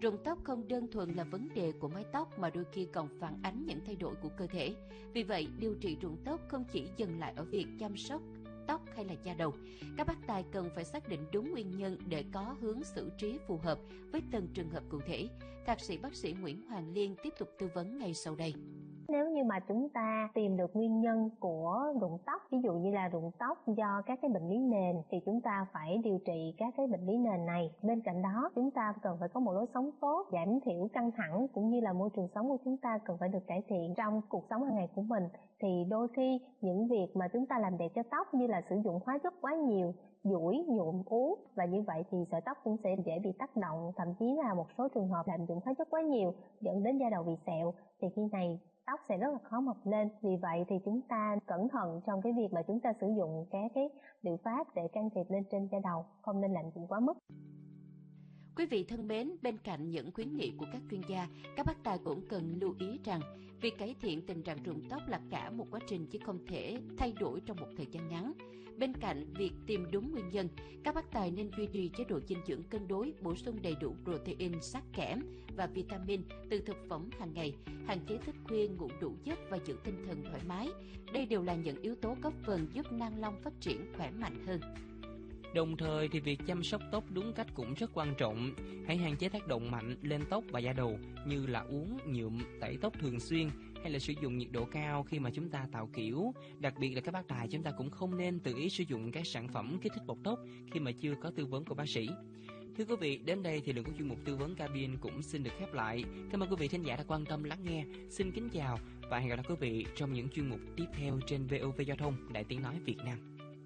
Rụng tóc không đơn thuần là vấn đề của mái tóc mà đôi khi còn phản ánh những thay đổi của cơ thể. Vì vậy, điều trị rụng tóc không chỉ dừng lại ở việc chăm sóc tóc hay là da đầu. Các bác tài cần phải xác định đúng nguyên nhân để có hướng xử trí phù hợp với từng trường hợp cụ thể. Thạc sĩ bác sĩ Nguyễn Hoàng Liên tiếp tục tư vấn ngay sau đây. Nếu như mà chúng ta tìm được nguyên nhân của rụng tóc, ví dụ như là rụng tóc do các cái bệnh lý nền, thì chúng ta phải điều trị các cái bệnh lý nền này. Bên cạnh đó, chúng ta cần phải có một lối sống tốt, giảm thiểu căng thẳng, cũng như là môi trường sống của chúng ta cần phải được cải thiện trong cuộc sống hàng ngày của mình. Thì đôi khi những việc mà chúng ta làm đẹp cho tóc như là sử dụng hóa chất quá nhiều, duỗi, nhuộm, uống, và như vậy thì sợi tóc cũng sẽ dễ bị tác động, thậm chí là một số trường hợp lạm dụng hóa chất quá nhiều dẫn đến da đầu bị sẹo, thì khi này tóc sẽ rất là khó mọc lên. Vì vậy thì chúng ta cẩn thận trong cái việc mà chúng ta sử dụng các cái liệu pháp để can thiệp lên trên da đầu, không nên lạm dụng quá mức. Quý vị thân mến, bên cạnh những khuyến nghị của các chuyên gia, các bác tài cũng cần lưu ý rằng việc cải thiện tình trạng rụng tóc là cả một quá trình chứ không thể thay đổi trong một thời gian ngắn. Bên cạnh việc tìm đúng nguyên nhân, các bác tài nên duy trì chế độ dinh dưỡng cân đối, bổ sung đầy đủ protein, sắt, kẽm và vitamin từ thực phẩm hàng ngày, hạn chế thức khuya, ngủ đủ giấc và giữ tinh thần thoải mái. Đây đều là những yếu tố góp phần giúp nang long phát triển khỏe mạnh hơn. Đồng thời thì việc chăm sóc tóc đúng cách cũng rất quan trọng. Hãy hạn chế tác động mạnh lên tóc và da đầu như là uống, nhuộm, tẩy tóc thường xuyên hay là sử dụng nhiệt độ cao khi mà chúng ta tạo kiểu. Đặc biệt là các bác tài, chúng ta cũng không nên tự ý sử dụng các sản phẩm kích thích bọc tóc khi mà chưa có tư vấn của bác sĩ. Thưa quý vị, đến đây thì lượng của chuyên mục tư vấn cabin cũng xin được khép lại. Cảm ơn quý vị thính giả đã quan tâm lắng nghe. Xin kính chào và hẹn gặp lại quý vị trong những chuyên mục tiếp theo trên VOV Giao thông, Đài Tiếng nói Việt Nam.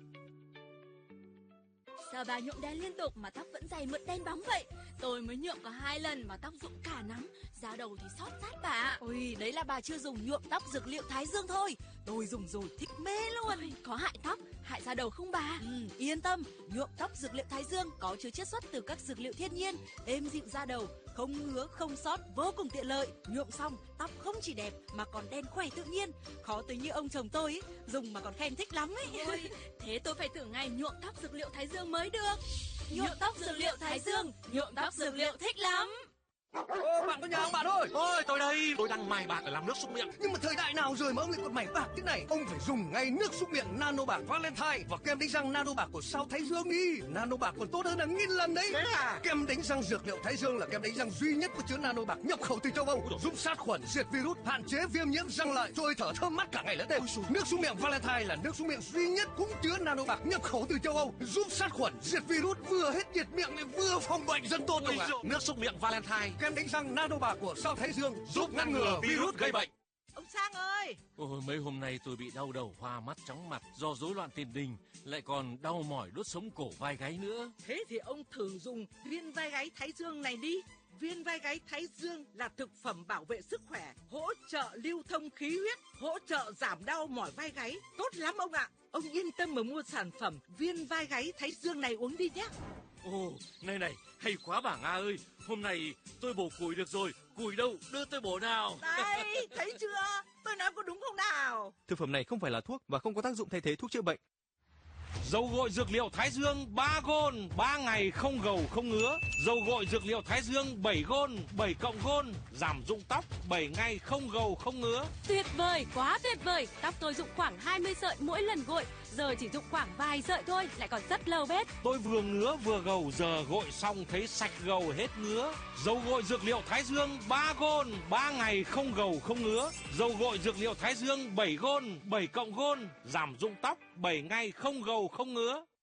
Sao bà nhuộm đen liên tục mà tóc vẫn dày mượt đen bóng vậy? Tôi mới nhuộm có 2 lần mà tóc rụng cả nắng, da đầu thì xót rát bà ạ. Ôi, đấy là bà chưa dùng nhuộm tóc dược liệu Thái Dương thôi. Tôi dùng rồi thích mê luôn. Ôi, có hại tóc, hại da đầu không bà? Yên tâm, nhuộm tóc dược liệu Thái Dương có chứa chiết xuất từ các dược liệu thiên nhiên, êm dịu da đầu, không ngứa, không xót, vô cùng tiện lợi. Nhuộm xong, tóc không chỉ đẹp mà còn đen khỏe tự nhiên. Khó tới như ông chồng tôi ấy, dùng mà còn khen thích lắm ấy. Ôi, thế tôi phải thử ngày nhuộm tóc dược liệu Thái Dương mới được. Nhuộm tóc dược liệu Thái Dương, nhuộm tóc dược liệu thích lắm. Ô, bạn có nhà ông bạn ơi. Ôi, tôi đây, tôi đang mài bạc để làm nước súc miệng. Nhưng mà thời đại nào rồi mà ông lại còn mài bạc thế này? Ông phải dùng ngay nước súc miệng Nano Bạc Valentine và kem đánh răng Nano Bạc của Sao Thái Dương đi. Nano Bạc còn tốt hơn là 1000 lần đấy. Thế à? Kem đánh răng dược liệu Thái Dương là kem đánh răng duy nhất có chứa Nano Bạc nhập khẩu từ châu Âu, giúp sát khuẩn, diệt virus, hạn chế viêm nhiễm răng lợi, cho hơi thở thơm mát cả ngày lẫn đêm. Nước súc miệng Valentine là nước súc miệng duy nhất cũng chứa Nano Bạc nhập khẩu từ châu Âu, giúp sát khuẩn, diệt virus, vừa hết nhiệt miệng lại vừa phòng bệnh dân tốt không ạ? Nước súc miệng Valentine, kem đánh răng Nano Bạc của Sao Thái Dương giúp ngăn ngừa virus gây bệnh. Ông Sang ơi! Ôi, mấy hôm nay tôi bị đau đầu, hoa mắt, chóng mặt do rối loạn tiền đình, lại còn đau mỏi đốt sống cổ vai gáy nữa. Thế thì ông thử dùng viên vai gáy Thái Dương này đi. Viên vai gáy Thái Dương là thực phẩm bảo vệ sức khỏe, hỗ trợ lưu thông khí huyết, hỗ trợ giảm đau mỏi vai gáy. Tốt lắm ông ạ! Ông yên tâm mà mua sản phẩm viên vai gáy Thái Dương này uống đi nhé. Ồ, này, hay quá bà Nga ơi. Hôm nay tôi bổ củi được rồi. Củi đâu, đưa tôi bổ nào. Đây, thấy chưa? Tôi nói có đúng không nào? Thực phẩm này không phải là thuốc và không có tác dụng thay thế thuốc chữa bệnh. Dầu gội dược liệu Thái Dương 3 gôn, 3 ngày không gầu không ngứa. Dầu gội dược liệu Thái Dương 7 gôn, 7 cộng gôn, giảm rụng tóc 7 ngày không gầu không ngứa. Tuyệt vời, quá tuyệt vời. Tóc tôi rụng khoảng 20 sợi mỗi lần gội, giờ chỉ rụng khoảng vài sợi thôi, lại còn rất lâu bết. Tôi vừa ngứa vừa gầu, giờ gội xong thấy sạch gầu hết ngứa. Dầu gội dược liệu Thái Dương 3 gôn, 3 ngày không gầu không ngứa. Dầu gội dược liệu Thái Dương 7 gôn, 7 cộng gôn, giảm rụng tóc 7 ngày không gầu không ngứa.